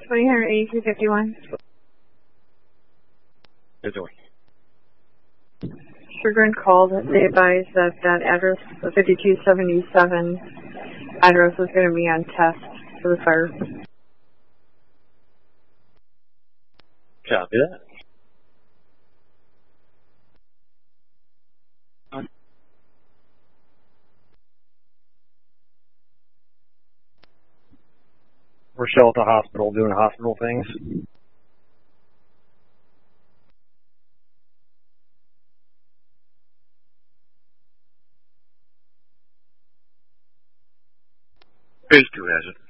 208351. Good doing. Sugar and called. They advised that that address, the 5277 address, is going to be on test for the fire. Copy that. We're still at the hospital doing hospital things. Phase 2 has it.